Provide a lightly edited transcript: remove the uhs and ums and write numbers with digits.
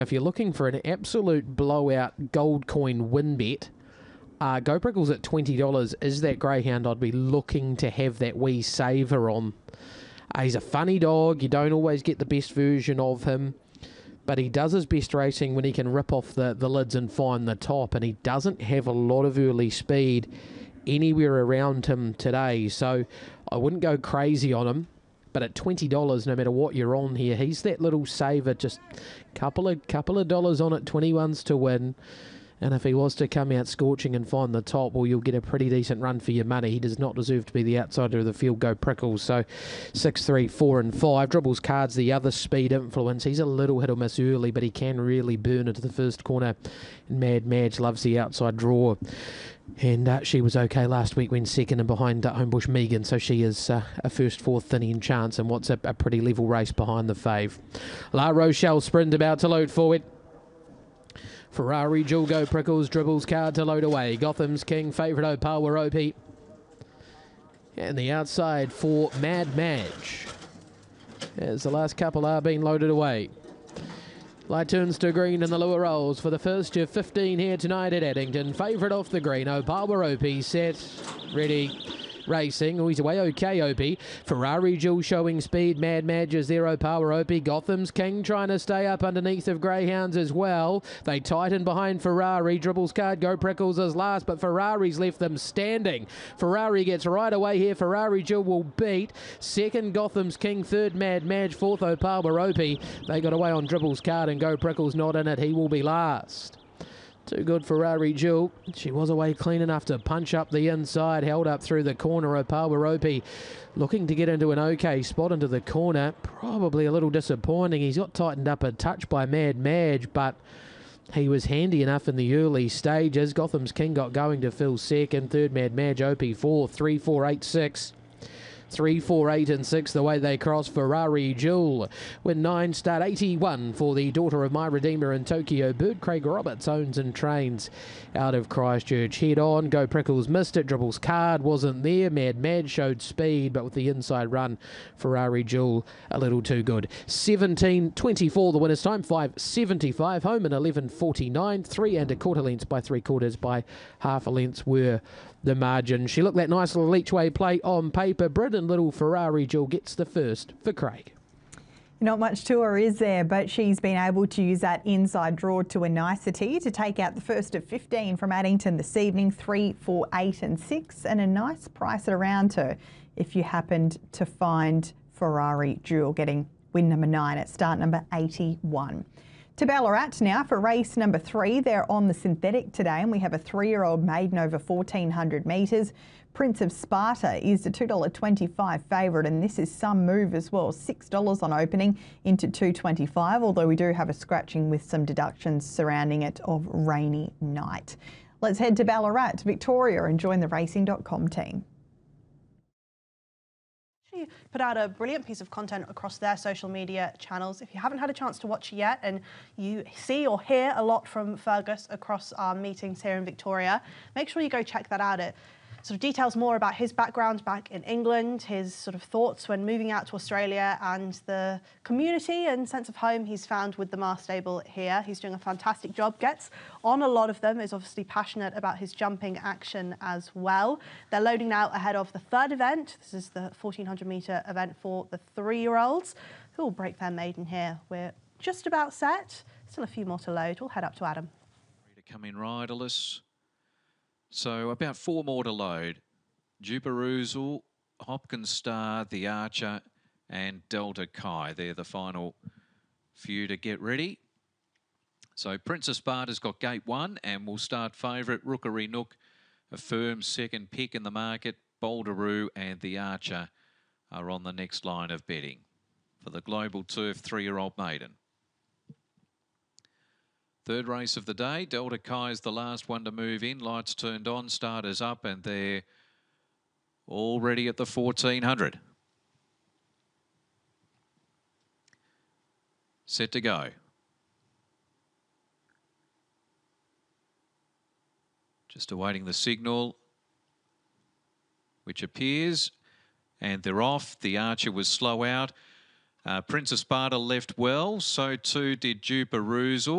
If you're looking for an absolute blowout gold coin win bet, Go Prickles at $20 is that greyhound I'd be looking to have that wee saver on. He's a funny dog. You don't always get the best version of him, but he does his best racing when he can rip off the lids and find the top, and he doesn't have a lot of early speed anywhere around him today, so I wouldn't go crazy on him. But at $20, no matter what you're on here, he's that little saver, just couple of dollars on it, 21s to win. And if he was to come out scorching and find the top, well, you'll get a pretty decent run for your money. He does not deserve to be the outsider of the field. Go Prickles. So 6, 3, 4 and 5. Dribbles Cards, the other speed influence. He's a little hit or miss early, but he can really burn into the first corner. And Mad Madge loves the outside draw. And she was okay last week when second and behind Homebush Megan, so she is a first, fourth thinning chance and what's a pretty level race behind the fave. La Rochelle Sprint about to load forward. Ferrari Jewel, Go Prickles, Dribbles Card to load away. Gotham's King, favourite Opawaropi. And the outside for Mad Madge, as the last couple are being loaded away. Light turns to green and the lure rolls for the first of 15 here tonight at Addington. Favourite off the green, Opawaropi, set, ready, racing. Oh, he's away okay, Opie. Ferrari Jewel showing speed. Mad Madge is there, Opawaropi. Gotham's King trying to stay up underneath of Greyhounds as well. They tighten behind Ferrari. Dribbles Card, Go Prickles is last, but Ferrari's left them standing. Ferrari gets right away here. Ferrari Jewel will beat. Second, Gotham's King. Third, Mad Madge. Fourth, Opawaropi. They got away on Dribbles Card and Go Prickles not in it. He will be last. Too good Ferrari Jewel. She was away clean enough to punch up the inside, held up through the corner. Opawaropi looking to get into an okay spot into the corner. Probably a little disappointing. He's got tightened up a touch by Mad Madge, but he was handy enough in the early stages. Gotham's King got going to fill second. Third, Mad Madge. Opie fourth. 3, 4, 8, 6. 3, 4, 8 and 6 the way they cross. Ferrari Jewel when 9 start 81 for the daughter of My Redeemer in Tokyo Bird. Craig Roberts owns and trains out of Christchurch. Head on, Go Prickles missed it. Dribbles Card wasn't there. Mad Madge showed speed, but with the inside run, Ferrari Jewel a little too good. 17.24 the winner's time. 5.75 home and 11.49. 3 1/4 lengths by 3/4 by half a length were the margin. She looked that nice little each way play on paper. Britain little Ferrari Jewel gets the first for Craig. Not much to her, is there? But she's been able to use that inside draw to a nicety to take out the first of 15 from Addington this evening. 3, 4, 8 and 6 and a nice price at around her if you happened to find Ferrari Jewel getting win number 9 at start number 81. To Ballarat now for race number 3. They're on the synthetic today and we have a 3-year-old maiden over 1,400 metres. Prince of Sparta is the $2.25 favourite, and this is some move as well. $6 on opening into $2.25, although we do have a scratching with some deductions surrounding it of rainy night. Let's head to Ballarat, to Victoria, and join the racing.com team. Put out a brilliant piece of content across their social media channels. If you haven't had a chance to watch it yet and you see or hear a lot from Fergus across our meetings here in Victoria, make sure you go check that out. It sort of details more about his background back in England, his sort of thoughts when moving out to Australia, and the community and sense of home he's found with the Mar stable here. He's doing a fantastic job, gets on a lot of them, is obviously passionate about his jumping action as well. They're loading now ahead of the third event. This is the 1,400 metre event for the 3-year-olds who will break their maiden here. We're just about set. Still a few more to load. We'll head up to Adam. Ready to come in riderless. So about 4 more to load. Juperuzel, Hopkins Star, The Archer and Delta Kai. They're the final few to get ready. So Prince of Sparta's got gate 1 and will start favourite. Rookery Nook, a firm second pick in the market. Boulderoo and The Archer are on the next line of betting for the Global Turf 3-year-old maiden. Third race of the day, Delta Kai is the last one to move in. Lights turned on, starters up, and they're already at the 1,400. Set to go. Just awaiting the signal, which appears, and they're off. The Archer was slow out. Prince of Sparta left well, so too did Juperuzel.